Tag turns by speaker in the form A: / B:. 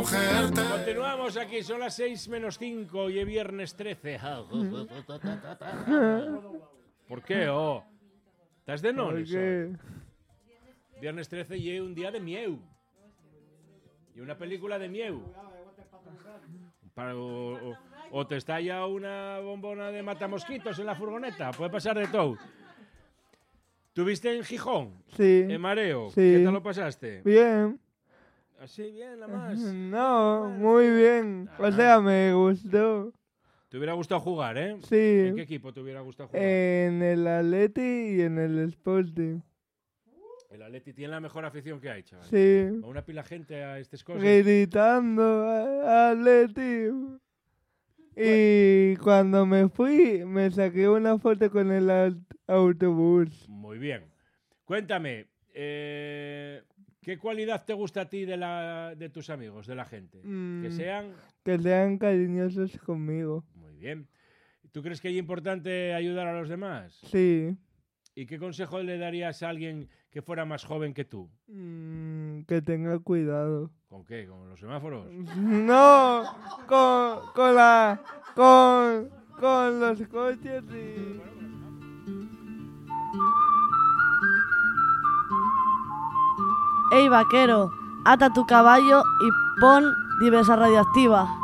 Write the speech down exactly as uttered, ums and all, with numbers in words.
A: Continuamos aquí, son las seis menos cinco y es viernes trece. ¿Por qué? Oh? ¿Estás de nones?
B: ¿Por qué?
A: Viernes trece y es un día de mieu. Y una película de mieu. Para, o, o, o te estalla una bombona de matamosquitos en la furgoneta. Puede pasar de todo. ¿Tuviste en Gijón?
B: Sí.
A: ¿En Mareo?
B: Sí.
A: ¿Qué tal lo pasaste?
B: Bien.
A: Así bien, nada más.
B: No, muy bien. O sea, me gustó.
A: ¿Te hubiera gustado jugar, eh?
B: Sí.
A: ¿En qué equipo te hubiera gustado jugar?
B: En el Atleti y en el Sporting.
A: El Atleti tiene la mejor afición que hay, chaval.
B: Sí.
A: Va una pila gente a estas cosas.
B: Gritando Atleti. Y cuando me fui, me saqué una foto con el aut- autobús.
A: Muy bien. Cuéntame, eh, ¿qué cualidad te gusta a ti de, la, de tus amigos, de la gente?
B: Mm,
A: Que sean...
B: Que sean cariñosos conmigo.
A: Muy bien. ¿Tú crees que es importante ayudar a los demás?
B: Sí.
A: ¿Y qué consejo le darías a alguien que fuera más joven que tú?
B: Mm, que tenga cuidado.
A: ¿Con qué? ¿Con los semáforos?
B: No, con, con la, con, con los coches y...
C: Ey, vaquero, ata tu caballo y pon diversa radioactiva.